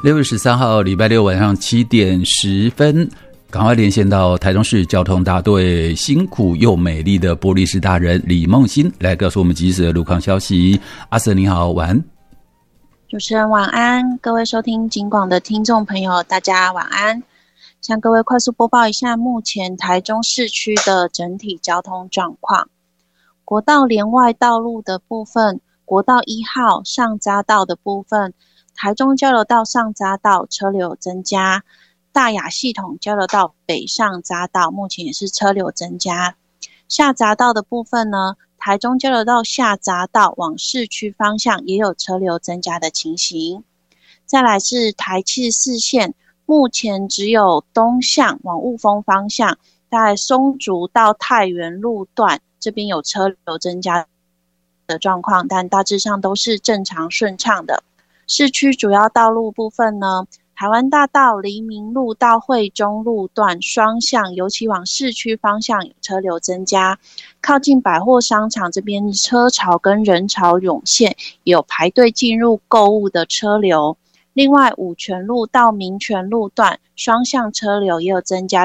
6月13号礼拜六晚上7点10分，赶快连线到台中市交通大队辛苦又美丽的玻璃市大人李梦欣，来告诉我们即时的路况消息。阿 Sir 你好，晚安。 主持人晚安，各位收听警广的听众朋友大家晚安。向各位快速播报一下目前台中市区的整体交通状况。国道连外道路的部分，国道1号上匝道的部分，台中交流道上匝道车流增加，大雅系统交流道北上匝道目前也是车流增加。下匝道的部分呢，台中交流道下匝道往市区方向也有车流增加的情形。再来是台74线，目前只有东向往雾峰方向，在松竹到太原路段这边有车流增加的状况，但大致上都是正常顺畅的。市区主要道路部分呢，台湾大道黎明路到惠中路段双向，尤其往市区方向有车流增加，靠近百货商场这边车潮跟人潮涌现，有排队进入购物的车流。另外五权路到民权路段双向车流也有增加